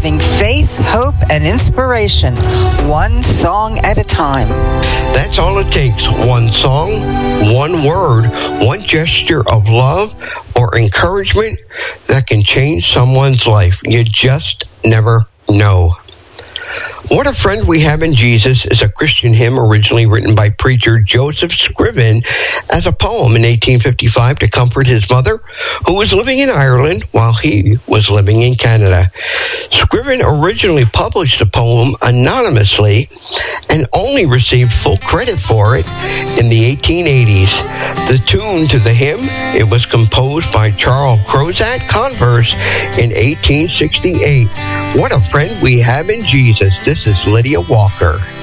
giving faith, hope, and inspiration, one song at a time. That's all it takes. One song, one word, one gesture of love or encouragement that can change someone's life. You just never know. What a Friend We Have in Jesus is a Christian hymn originally written by preacher Joseph Scriven as a poem in 1855 to comfort his mother, who was living in Ireland while he was living in Canada. Scriven originally published the poem anonymously and only received full credit for it in the 1880s. The tune to the hymn, it was composed by Charles Crozat Converse in 1868. What a Friend We Have in Jesus. This is Lydia Walker.